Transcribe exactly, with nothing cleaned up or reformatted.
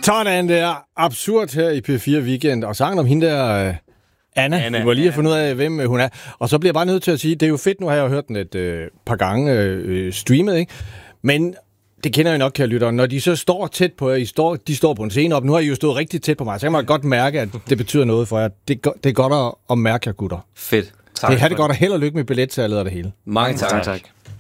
Sådan der. Absurd her i P fire Weekend. Og sangen om hende der... Uh, Anna. Anna. Vi må lige have fundet ud af, hvem hun er. Og så bliver jeg bare nødt til at sige, det er jo fedt, nu har jeg hørt den et uh, par gange uh, streamet, ikke? Men... Det kender jeg nok, kære lytter. Når de så står tæt på jer, I står, de står på en scene op, nu har I jo stået rigtig tæt på mig, så kan man godt mærke, at det betyder noget for jer. Det er, go- det er godt at, at mærke jer, gutter. Fedt. Tak. Det er det godt, og held og lykke med billetsalget og det hele. Mange tak. tak, tak.